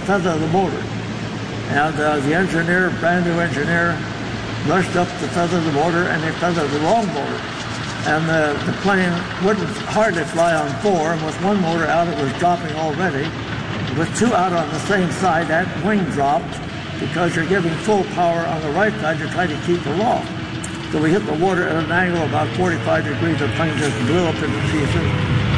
feather the motor. And the engineer, brand new engineer, rushed up to feather the motor, and they feathered the wrong motor. And the plane wouldn't hardly fly on 4, and with one motor out, it was dropping already. With 2 out on the same side, that wing dropped because you're giving full power on the right side to try to keep aloft. So we hit the water at an angle of about 45 degrees. The plane just blew up into pieces.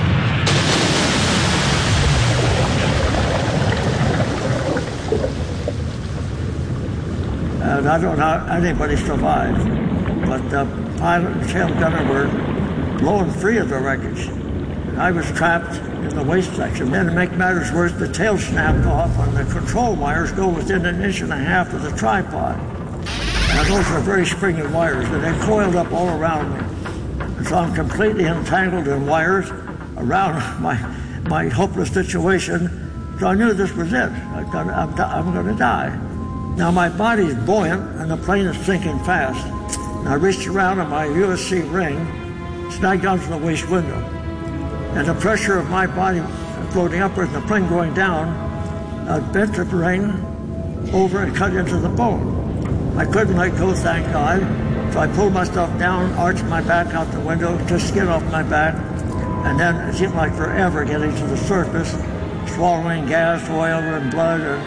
And I don't know how anybody survived, but the pilot and tail gunner were blowing free of the wreckage. And I was trapped in the waist section. Then to make matters worse, the tail snapped off and the control wires go within 1.5 inches of the tripod. And those are very springy wires, and they coiled up all around me. And so I'm completely entangled in wires around my hopeless situation. So I knew this was it. I'm going to die. Now my body's buoyant, and the plane is sinking fast. And I reached around on my USC ring, snagged onto the waist window. And the pressure of my body floating upwards and the plane going down bent the ring over and cut into the bone. I couldn't let go, thank God. So I pulled myself down, arched my back out the window, took skin off my back, and then it seemed like forever getting to the surface, swallowing gas, oil, and blood, and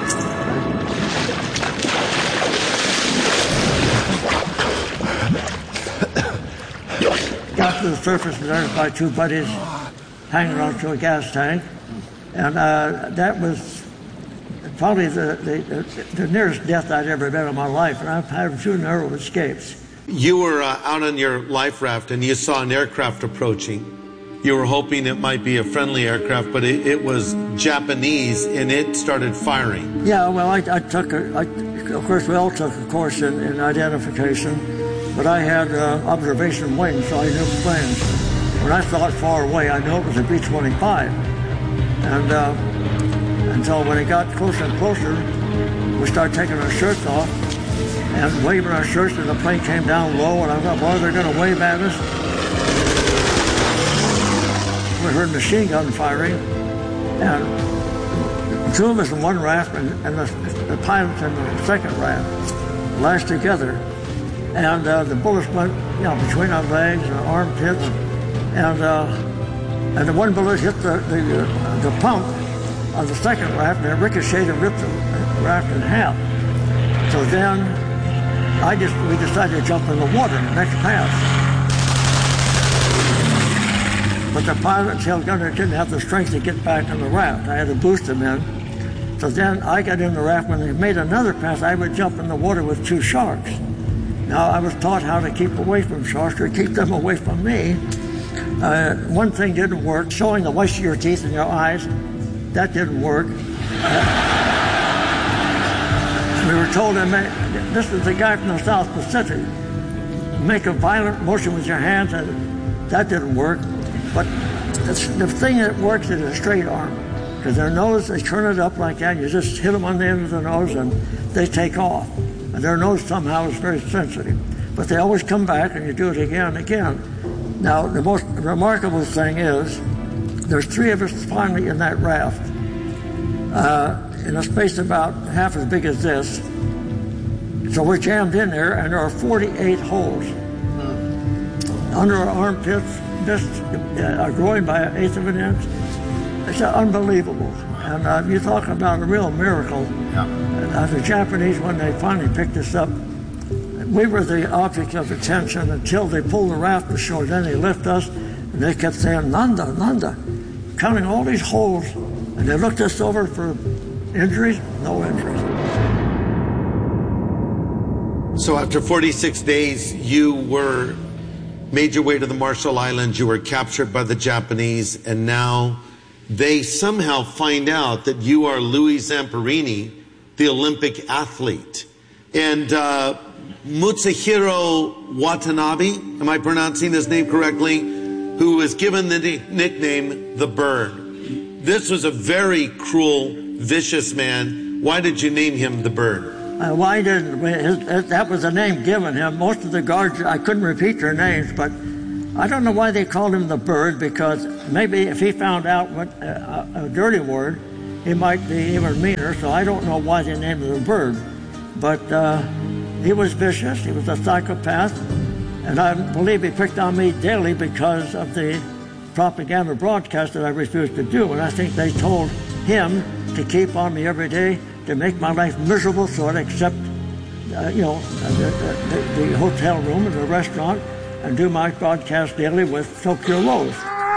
got to the surface and there was my 2 buddies hanging onto a gas tank, and that was probably the nearest death I'd ever been in my life, and I've had a few narrow escapes. You were out on your life raft and you saw an aircraft approaching. You were hoping it might be a friendly aircraft, but it was Japanese, and it started firing. Yeah, well, of course, we all took a course in identification, but I had observation wings, so I knew planes. When I saw it far away, I knew it was a B-25. And until when it got closer and closer, we started taking our shirts off and waving our shirts, and the plane came down low, and I thought, boy, they're going to wave at us. We heard machine gun firing, and 2 of us in one raft, and the pilots in the second raft lashed together. And the bullets went, between our legs and our armpits, and the one bullet hit the pump of the second raft, and it ricocheted and ripped the raft in half. So then we decided to jump in the water in the next pass. But the pilot and tail gunner didn't have the strength to get back in the raft. I had to boost them in. So then I got in the raft. When they made another pass, I would jump in the water with 2 sharks. Now, I was taught how to keep away from sharks or keep them away from me. One thing didn't work, showing the whites of your teeth and your eyes. That didn't work. We were told, this is the guy from the South Pacific. Make a violent motion with your hands, and that didn't work. But the thing that works is a straight arm. Because their nose, they turn it up like that, you just hit them on the end of the nose, and they take off. And their nose somehow is very sensitive. But they always come back, and you do it again and again. Now, the most remarkable thing is, there's 3 of us finally in that raft, in a space about half as big as this. So we're jammed in there, and there are 48 holes. Under our armpits, just our groin by 1/8 of an inch. It's unbelievable. And you talk about a real miracle. The Japanese, when they finally picked us up, we were the object of attention until they pulled the raft ashore. Then they lift us, and they kept saying, Nanda, Nanda, counting all these holes. And they looked us over for injuries, no injuries. So after 46 days, you made your way to the Marshall Islands. You were captured by the Japanese, and now they somehow find out that you are Louis Zamperini, the Olympic athlete. And Mutsuhiro Watanabe, am I pronouncing his name correctly, who was given the nickname the Bird. This was a very cruel, vicious man. Why did you name him the Bird? Why didn't that was the name given him. Most of the guards, I couldn't repeat their names, but I don't know why they called him the Bird, because maybe if he found out what a dirty word, he might be even meaner, so I don't know why they named him the Bird. But he was vicious, he was a psychopath, and I believe he picked on me daily because of the propaganda broadcast that I refused to do. And I think they told him to keep on me every day to make my life miserable so I'd accept the hotel room and the restaurant and do my broadcast daily with Tokyo Rose.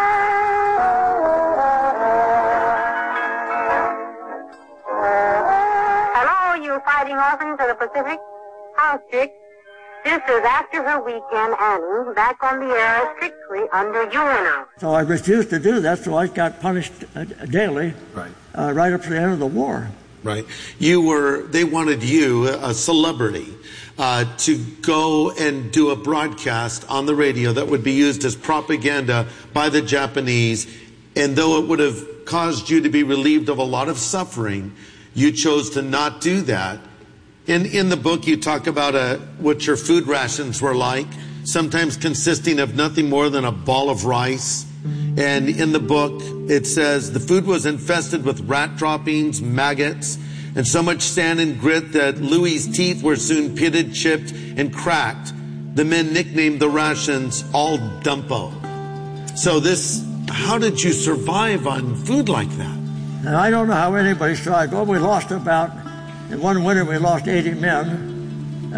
Hello, you fighting orphans of the Pacific. House chick. This is After Her Weekend Annie, back on the air strictly under UNO. So I refused to do that, so I got punished daily, right up to the end of the war. Right. They wanted you, a celebrity, to go and do a broadcast on the radio that would be used as propaganda by the Japanese. And though it would have caused you to be relieved of a lot of suffering, you chose to not do that. In the book, you talk about what your food rations were like, sometimes consisting of nothing more than a ball of rice. And in the book, it says, the food was infested with rat droppings, maggots, and so much sand and grit that Louis's teeth were soon pitted, chipped, and cracked. The men nicknamed the rations All Dumpo. So how did you survive on food like that? And I don't know how anybody survived. Well, we lost in one winter we lost 80 men.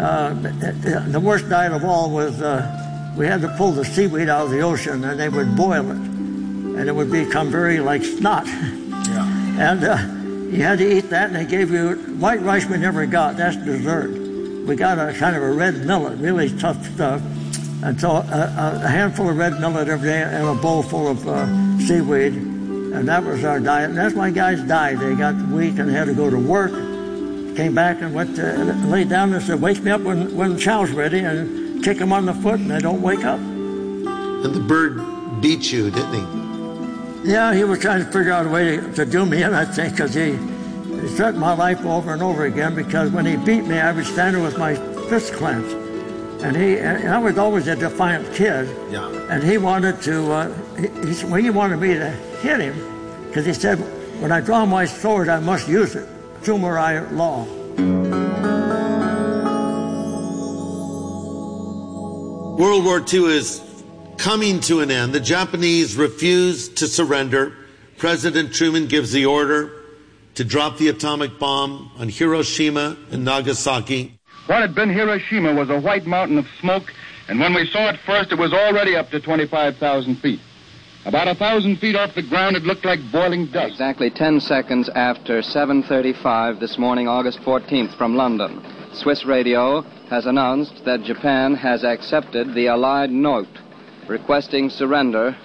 The worst night of all was we had to pull the seaweed out of the ocean, and they would boil it, and it would become very like snot. Yeah. And you had to eat that, and they gave you white rice we never got. That's dessert. We got a kind of a red millet, really tough stuff. And so a handful of red millet every day and a bowl full of seaweed, and that was our diet. And that's why guys died. They got weak and they had to go to work. Came back and went to lay down and said, "Wake me up when chow's ready," and kick them on the foot, and they don't wake up. And the Bird beat you, didn't he? Yeah, he was trying to figure out a way to do me in, I think, because he threatened my life over and over again, because when he beat me, I would stand there with my fists clenched. And I was always a defiant kid. Yeah. And he wanted to, he wanted me to hit him, because he said, when I draw my sword, I must use it. Samurai law. World War II is coming to an end. The Japanese refuse to surrender. President Truman gives the order to drop the atomic bomb on Hiroshima and Nagasaki. What had been Hiroshima was a white mountain of smoke, and when we saw it first, it was already up to 25,000 feet. About 1,000 feet off the ground, it looked like boiling dust. Exactly 10 seconds after 7:35 this morning, August 14th, from London, Swiss radio has announced that Japan has accepted the Allied note requesting surrender.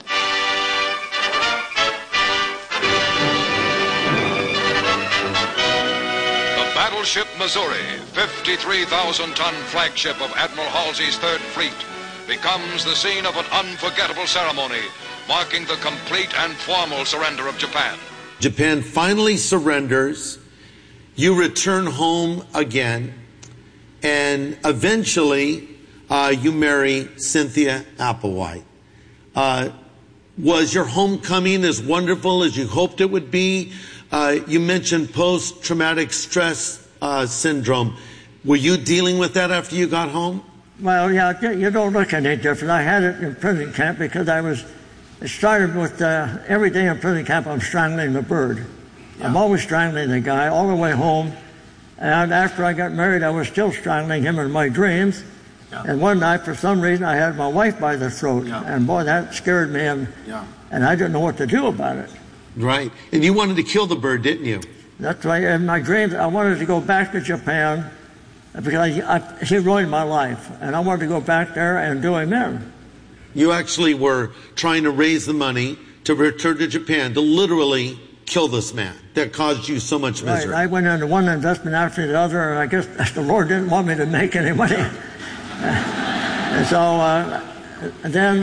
The battleship Missouri, 53,000-ton flagship of Admiral Halsey's Third Fleet, becomes the scene of an unforgettable ceremony marking the complete and formal surrender of Japan. Japan finally surrenders. You return home again, and eventually you marry Cynthia Applewhite. Was your homecoming as wonderful as you hoped it would be? You mentioned post-traumatic stress syndrome. Were you dealing with that after you got home? Well, yeah, you don't look any different. I had it in prison camp because it started with every day in prison camp I'm strangling the bird. Yeah. I'm always strangling the guy all the way home. And after I got married, I was still strangling him in my dreams. Yeah. And one night, for some reason, I had my wife by the throat. Yeah. And boy, that scared me, and I didn't know what to do about it. Right. And you wanted to kill the bird, didn't you? That's right. In my dreams, I wanted to go back to Japan because he ruined my life. And I wanted to go back there and do him in. You actually were trying to raise the money to return to Japan, to literally kill this man that caused you so much misery. Right. I went into one investment after the other, and I guess the Lord didn't want me to make any money. And so then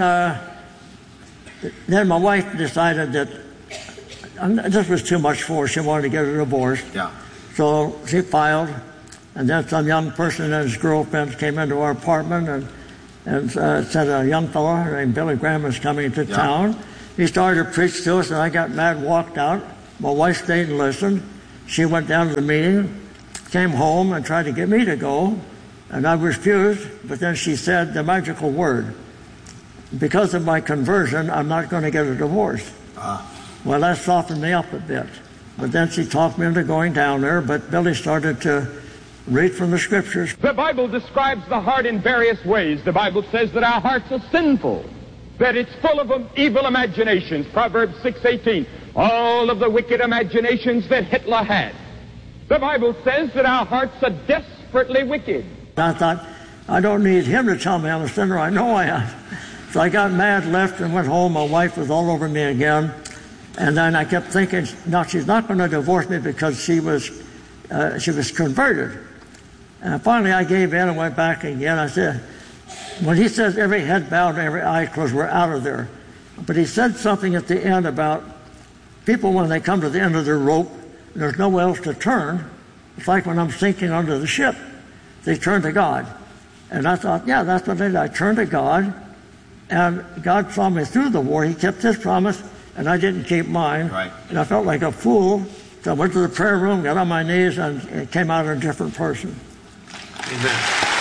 my wife decided that this was too much for her. She wanted to get a divorce. Yeah. So she filed, and then some young person and his girlfriend came into our apartment and said a young fellow named Billy Graham was coming to town. He started to preach to us, and I got mad, walked out. My wife stayed and listened. She went down to the meeting, came home and tried to get me to go, and I refused, but then she said the magical word. Because of my conversion, I'm not going to get a divorce. Well, that softened me up a bit. But then she talked me into going down there, but Billy started to read from the scriptures. The Bible describes the heart in various ways. The Bible says that our hearts are sinful, that it's full of evil imaginations. Proverbs 6:18, all of the wicked imaginations that Hitler had. The Bible says that our hearts are desperately wicked. I thought, I don't need him to tell me I'm a sinner. I know I am. So I got mad, left, and went home. My wife was all over me again. And then I kept thinking, no, she's not going to divorce me because she was converted. And finally I gave in and went back again. I said, when he says every head bowed and every eye closed, we're out of there. But he said something at the end about people when they come to the end of their rope, and there's nowhere else to turn. It's like when I'm sinking under the ship. They turn to God. And I thought, yeah, that's what I did. I turned to God, and God saw me through the war. He kept his promise, and I didn't keep mine. Right. And I felt like a fool. So I went to the prayer room, got on my knees, and came out a different person. Amen.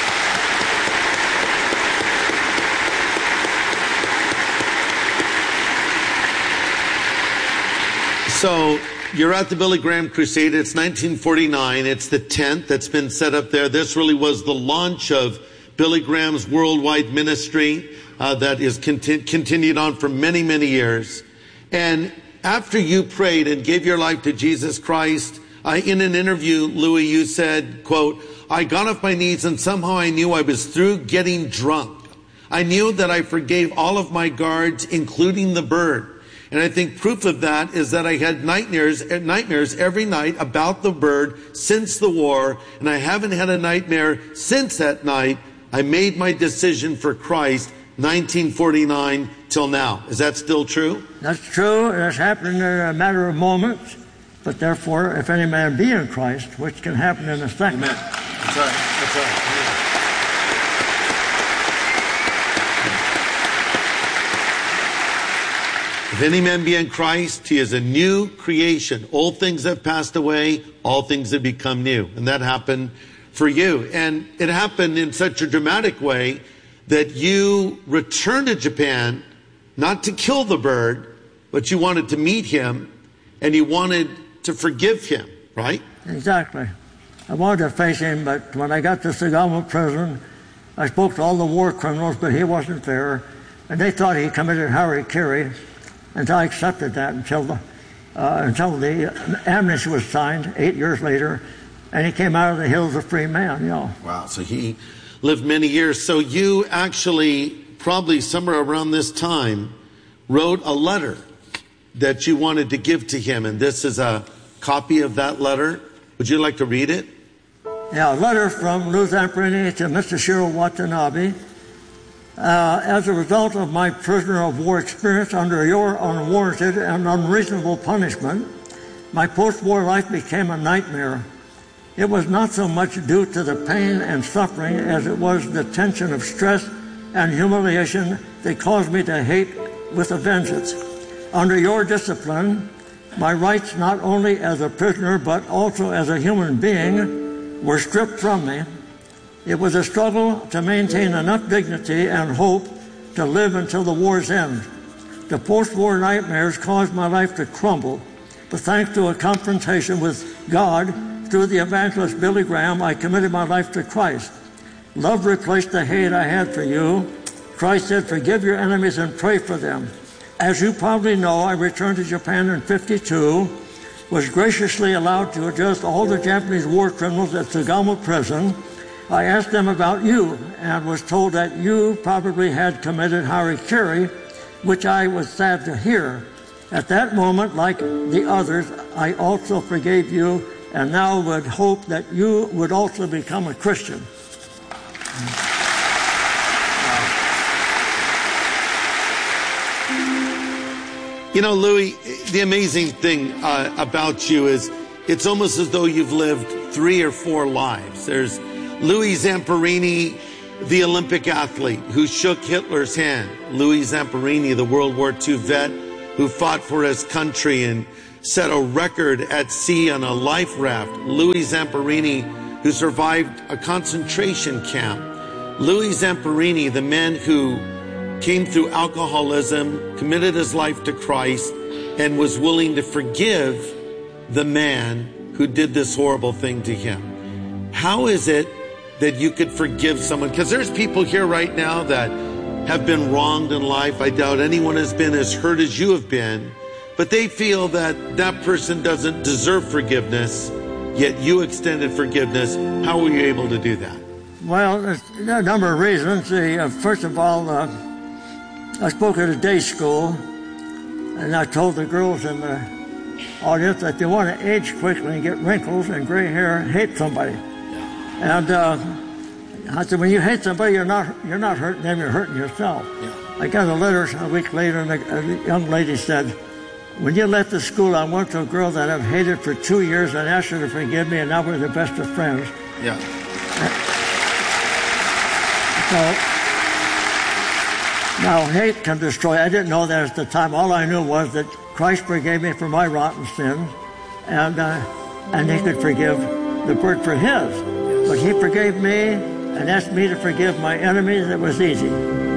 So you're at the Billy Graham Crusade. It's 1949. It's the tent that's been set up there. This really was the launch of Billy Graham's worldwide ministry that is continued on for many, many years. And after you prayed and gave your life to Jesus Christ, in an interview, Louis, you said, quote, I got off my knees and somehow I knew I was through getting drunk. I knew that I forgave all of my guards, including the bird. And I think proof of that is that I had nightmares every night about the bird since the war, and I haven't had a nightmare since that night. I made my decision for Christ, 1949 till now. Is that still true? That's true. It's happened in a matter of moments. But therefore, if any man be in Christ, which can happen in a second. Amen. That's right. That's right. Amen. If any man be in Christ, he is a new creation. Old things have passed away, all things have become new. And that happened for you. And it happened in such a dramatic way that you returned to Japan, not to kill the bird, but you wanted to meet him, and you wanted to forgive him, right? Exactly. I wanted to face him, but when I got to Sagamo prison, I spoke to all the war criminals, but he wasn't there. And they thought he committed harikiri, and I accepted that until the amnesty was signed 8 years later, and he came out of the hills a free man, you know. Wow, so he lived many years. So you actually, probably somewhere around this time, wrote a letter that you wanted to give to him, and this is a copy of that letter. Would you like to read it? Yeah, a letter from Lou Zamperini to Mr. Shiro Watanabe. As a result of my prisoner of war experience under your unwarranted and unreasonable punishment, my post-war life became a nightmare. It was not so much due to the pain and suffering as it was the tension of stress and humiliation that caused me to hate with a vengeance. Under your discipline, my rights not only as a prisoner but also as a human being were stripped from me. It was a struggle to maintain enough dignity and hope to live until the war's end. The post-war nightmares caused my life to crumble, but thanks to a confrontation with God through the evangelist Billy Graham, I committed my life to Christ. Love replaced the hate I had for you. Christ said, forgive your enemies and pray for them. As you probably know, I returned to Japan in '52, was graciously allowed to adjust all the Japanese war criminals at Sagamo prison. I asked them about you and was told that you probably had committed harikiri, which I was sad to hear. At that moment, like the others, I also forgave you and now would hope that you would also become a Christian. You know, Louis, the amazing thing about you is it's almost as though you've lived 3 or 4 lives. There's Louis Zamperini, the Olympic athlete who shook Hitler's hand. Louis Zamperini, the World War II vet who fought for his country and set a record at sea on a life raft. Louis Zamperini, who survived a concentration camp. Louis Zamperini, the man who came through alcoholism, committed his life to Christ, and was willing to forgive the man who did this horrible thing to him. How is it that you could forgive someone? Because there's people here right now that have been wronged in life. I doubt anyone has been as hurt as you have been, but they feel that that person doesn't deserve forgiveness, yet you extended forgiveness. How were you able to do that? Well, there's a number of reasons. First of all, I spoke at a day school, and I told the girls in the audience that they want to age quickly and get wrinkles and gray hair and hate somebody. And I said, when you hate somebody, you're not hurting them, you're hurting yourself. I got a letter a week later, and a young lady said, when you left the school, I went to a girl that I've hated for 2 years and asked her to forgive me, and now we're the best of friends. Yeah. So, now hate can destroy. I didn't know that at the time. All I knew was that Christ forgave me for my rotten sins, and he could forgive the bird for his. But he forgave me and asked me to forgive my enemies. It was easy.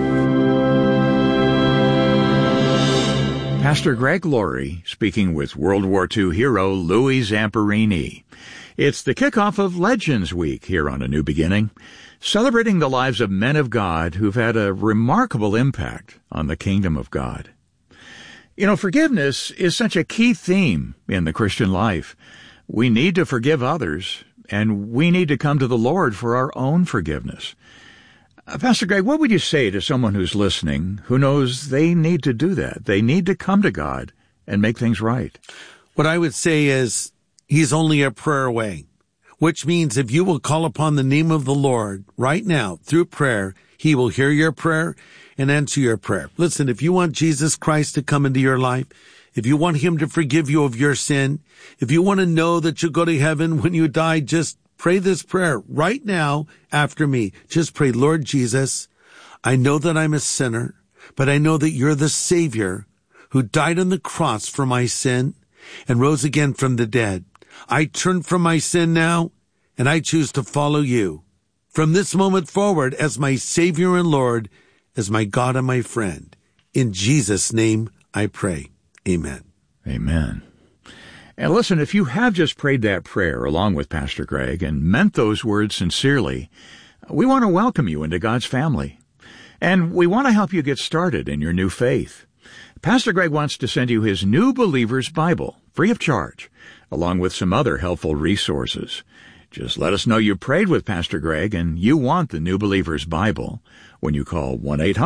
Pastor Greg Laurie speaking with World War II hero Louis Zamperini. It's the kickoff of Legends Week here on A New Beginning, celebrating the lives of men of God who've had a remarkable impact on the kingdom of God. You know, forgiveness is such a key theme in the Christian life. We need to forgive others, and we need to come to the Lord for our own forgiveness. Pastor Greg, what would you say to someone who's listening who knows they need to do that? They need to come to God and make things right. What I would say is he's only a prayer away, which means if you will call upon the name of the Lord right now through prayer, he will hear your prayer and answer your prayer. Listen, if you want Jesus Christ to come into your life, if you want him to forgive you of your sin, if you want to know that you'll go to heaven when you die, just pray this prayer right now after me. Just pray, Lord Jesus, I know that I'm a sinner, but I know that you're the Savior who died on the cross for my sin and rose again from the dead. I turn from my sin now, and I choose to follow you from this moment forward as my Savior and Lord, as my God and my friend. In Jesus' name I pray. Amen. Amen. And listen, if you have just prayed that prayer along with Pastor Greg and meant those words sincerely, we want to welcome you into God's family. And we want to help you get started in your new faith. Pastor Greg wants to send you his New Believer's Bible, free of charge, along with some other helpful resources. Just let us know you prayed with Pastor Greg and you want the New Believer's Bible when you call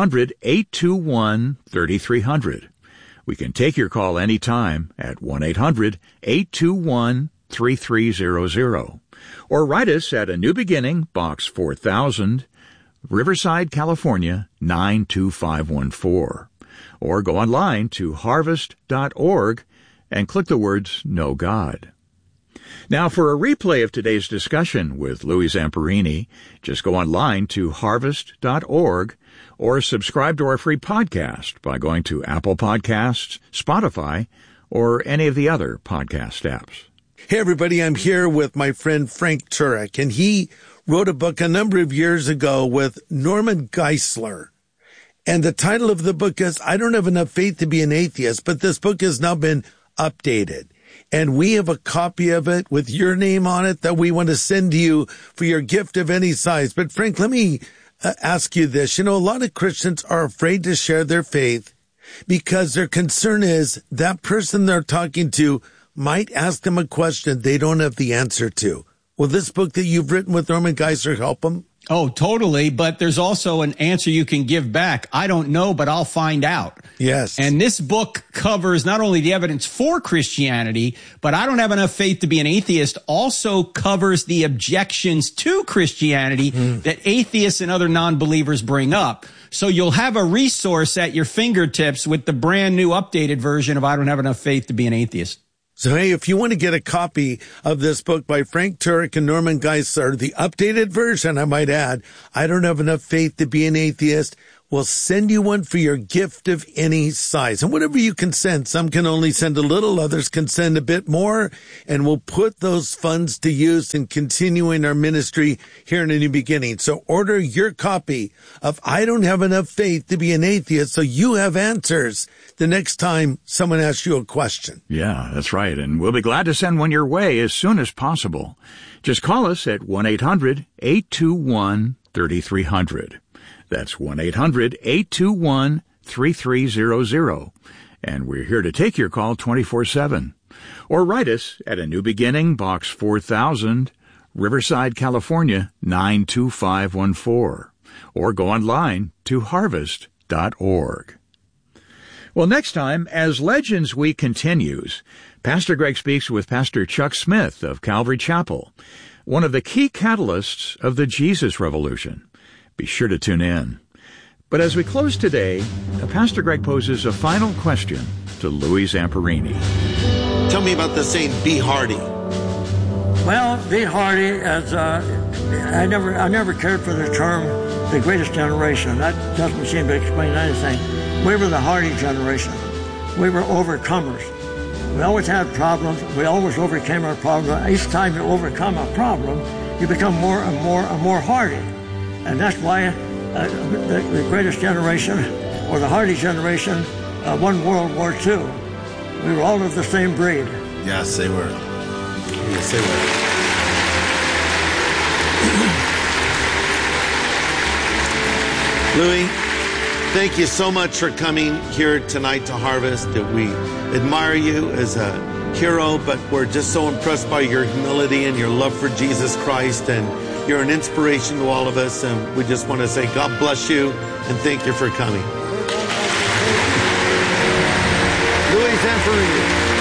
1-800-821-3300. We can take your call anytime at 1-800-821-3300. Or write us at A New Beginning, Box 4000, Riverside, California, 92514. Or go online to harvest.org and click the words Know God. Now, for a replay of today's discussion with Louis Zamperini, just go online to harvest.org or subscribe to our free podcast by going to Apple Podcasts, Spotify, or any of the other podcast apps. Hey, everybody, I'm here with my friend Frank Turek, and he wrote a book a number of years ago with Norman Geisler. And the title of the book is, I Don't Have Enough Faith to Be an Atheist, but this book has now been updated. And we have a copy of it with your name on it that we want to send to you for your gift of any size. But Frank, let me ask you this. You know, a lot of Christians are afraid to share their faith because their concern is that person they're talking to might ask them a question they don't have the answer to. Will this book that you've written with Norman Geisler help them? Oh, totally. But there's also an answer you can give back. I don't know, but I'll find out. Yes. And this book covers not only the evidence for Christianity, but I Don't Have Enough Faith to Be an Atheist also covers the objections to Christianity that atheists and other non-believers bring up. So you'll have a resource at your fingertips with the brand new updated version of I Don't Have Enough Faith to Be an Atheist. So, hey, if you want to get a copy of this book by Frank Turek and Norman Geisler, the updated version, I might add, I Don't Have Enough Faith to Be an Atheist, will send you one for your gift of any size. And whatever you can send, some can only send a little, others can send a bit more, and we'll put those funds to use in continuing our ministry here in a new beginning. So order your copy of I Don't Have Enough Faith to Be an Atheist, so you have answers the next time someone asks you a question. Yeah, that's right. And we'll be glad to send one your way as soon as possible. Just call us at 1-800-821-3300. That's 1-800-821-3300. And we're here to take your call 24/7. Or write us at A New Beginning, Box 4000, Riverside, California, 92514. Or go online to harvest.org. Well, next time, as Legends Week continues, Pastor Greg speaks with Pastor Chuck Smith of Calvary Chapel, one of the key catalysts of the Jesus Revolution. Be sure to tune in. But as we close today, Pastor Greg poses a final question to Louis Zamperini. Tell me about the saying, be hardy. Well, be hardy, as I never cared for the term the greatest generation. That doesn't seem to explain anything. We were the hardy generation. We were overcomers. We always had problems. We always overcame our problems. Each time you overcome a problem, you become more and more and more hardy. And that's why the greatest generation, or the hardy generation, won World War II. We were all of the same breed. Yes, they were. Yes, they were. Louis, thank you so much for coming here tonight to Harvest. We admire you as a hero, but we're just so impressed by your humility and your love for Jesus Christ, and you're an inspiration to all of us, and we just want to say God bless you and thank you for coming. Louis Zamperini.